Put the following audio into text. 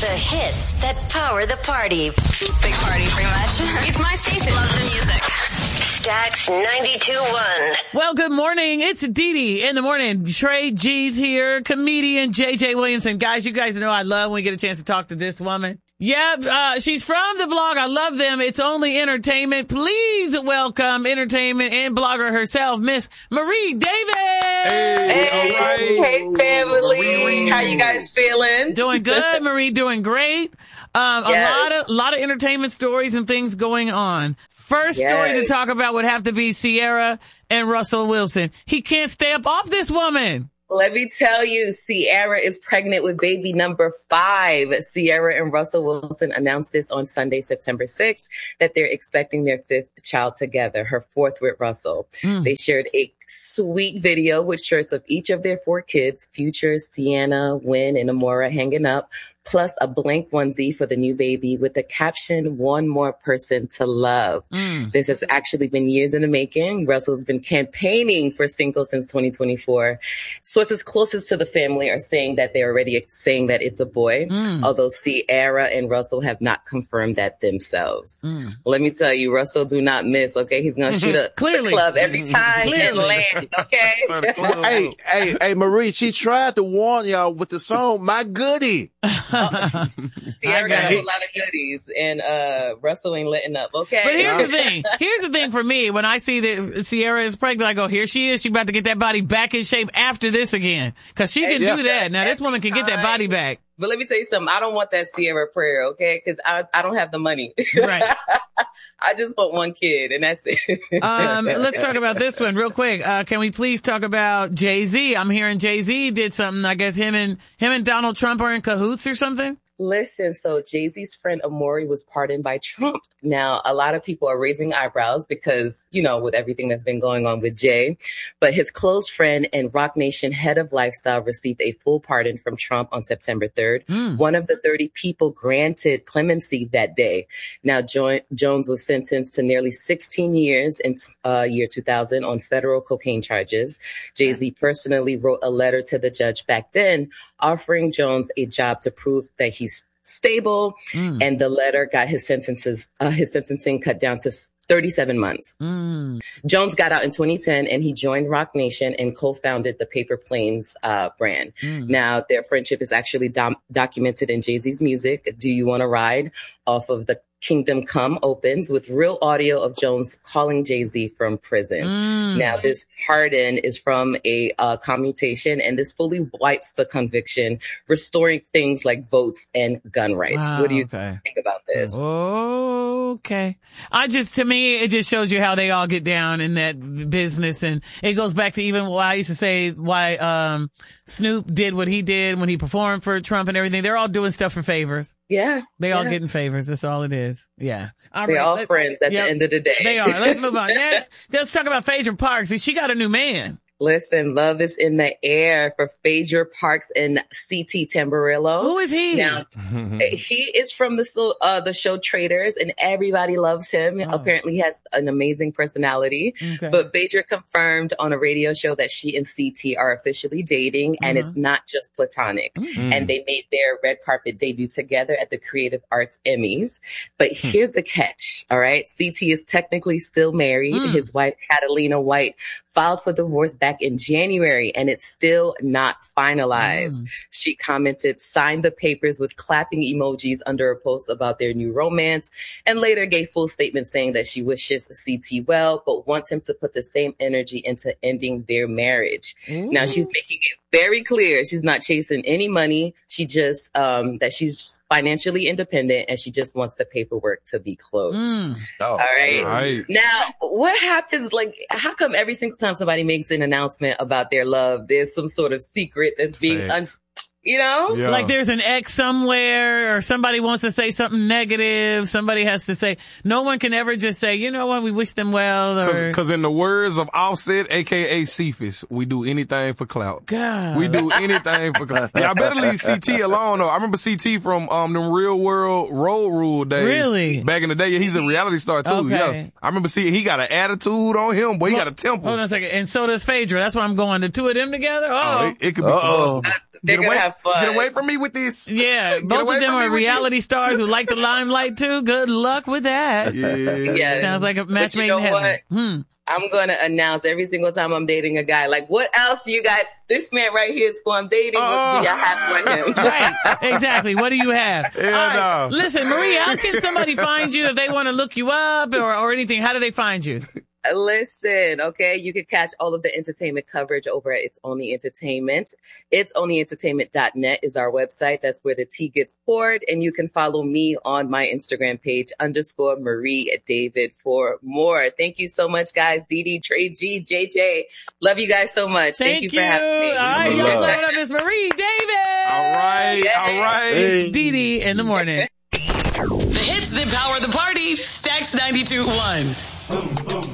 The hits that power the party. Big party, pretty much. It's my station. Love the music. Stax 92.1. Well, good morning. It's Dee Dee in the morning. Trey G's here, comedian JJ Williamson. Guys, you guys know I love when we get a chance to talk to this woman. Yeah, she's from the blog. I love them. It's Only Entertainment. Please welcome entertainment and blogger herself, Miss Marie Davis. Hey, all right. Hey, family. How you guys feeling? Doing good, Marie. Doing great. A lot of entertainment stories and things going on. First story to talk about would have to be Ciara and Russell Wilson. He can't stay up off this woman. Let me tell you, Ciara is pregnant with baby number 5. Ciara and Russell Wilson announced this on Sunday, September 6th, that they're expecting their 5th child together, her 4th with Russell. They shared a sweet video with shirts of each of their 4 kids, Future, Sienna, Wynn, and Amora hanging up, plus a blank onesie for the new baby with the caption, "One more person to love." This has actually been years in the making. Russell's been campaigning for singles since 2024. Sources closest to the family are saying that they're already saying that it's a boy, although Ciara and Russell have not confirmed that themselves. Let me tell you, Russell do not miss, okay? He's going to shoot up the club every time and land, okay? Hey, Marie, she tried to warn y'all with the song, "My Goodie." Ciara got a whole lot of goodies, and Russell ain't letting up, okay? But here's the thing. Here's the thing for me. When I see that Ciara is pregnant, I go, here she is. She about to get that body back in shape after this again. Because she can do that. Now, this woman can get that body back. But let me tell you something. I don't want that Ciara prayer, okay? Because I don't have the money. Right. I just want one kid, and that's it. Let's talk about this one real quick. Can we please talk about Jay-Z? I'm hearing Jay-Z did something. I guess him and Donald Trump are in cahoots or something. Listen, so Jay-Z's friend Amaury was pardoned by Trump. Now, a lot of people are raising eyebrows because, with everything that's been going on with Jay. But his close friend and Roc Nation head of lifestyle received a full pardon from Trump on September 3rd. One of the 30 people granted clemency that day. Now, Jones was sentenced to nearly 16 years in year 2000 on federal cocaine charges. Jay-Z personally wrote a letter to the judge back then offering Jones a job to prove that he's stable, and the letter got his sentencing cut down to 37 months. Jones got out in 2010 and he joined Roc Nation and co-founded the Paper Planes brand. Now, their friendship is actually documented in Jay-Z's music. "Do You Want to Ride?" off of the Kingdom Come opens with real audio of Jones calling Jay-Z from prison. Now, this pardon is from a commutation, and this fully wipes the conviction, restoring things like votes and gun rights. Wow, what do you think about this? Okay. To me, it just shows you how they all get down in that business. And it goes back to even why I used to say why Snoop did what he did when he performed for Trump and everything. They're all doing stuff for favors. Yeah. They all getting favors. That's all it is. Yeah. They're all friends at the end of the day. They are. Let's move on. Let's talk about Phaedra Parks. She got a new man. Listen, love is in the air for Phaedra Parks and CT Tamburillo. Who is he? Now, he is from the show Traitors, and everybody loves him. Apparently, he has an amazing personality. Okay. But Phaedra confirmed on a radio show that she and CT are officially dating, and it's not just platonic. And they made their red carpet debut together at the Creative Arts Emmys. But here's the catch, all right? CT is technically still married. His wife, Catalina White, filed for divorce back in January, and it's still not finalized. She commented, signed the papers with clapping emojis under a post about their new romance, and later gave full statements saying that she wishes CT well, but wants him to put the same energy into ending their marriage. Now, she's making it very clear she's not chasing any money. She just, that she's financially independent and she just wants the paperwork to be closed. All right. Now, what happens, how come every single time somebody makes an announcement about their love, there's some sort of secret that's being like there's an ex somewhere, or somebody wants to say something negative. Somebody has to say, no one can ever just say, you know what, we wish them well. Because in the words of Offset, a.k.a. Cephas, we do anything for clout. God. We do anything for clout. Y'all better leave CT alone, though. I remember CT from them Real World Road Rule days. Really? Back in the day. Yeah, he's a reality star, too. Okay. Yeah. I remember he got an attitude on him, boy. He got a temper. Hold on a second. And so does Phaedra. That's where I'm going. The two of them together? It could be close. They're going to have have fun. Get away from me with this. Yeah, both away of them from me are with reality stars who like the limelight too. Good luck with that. Yeah. Sounds like a match But made you in know heaven. what? I'm going to announce every single time I'm dating a guy, like, what else you got? This man right here is who I'm dating. What do you have for him? Right, exactly. What do you have? Hell All right. no. Listen, Marie, how can somebody find you if they want to look you up or anything? How do they find you? Listen, okay, you can catch all of the entertainment coverage over at It's Only Entertainment. It's onlyentertainment.net is our website. That's where the tea gets poured. And you can follow me on my Instagram page, _Marie David for more. Thank you so much, guys. Didi, Trey G, JJ. Love you guys so much. Thank you for having me. All right, y'all Love. blowing up Miss Marie David. All right. It's Didi in the morning. The hits that power the party. Stacks 92.1.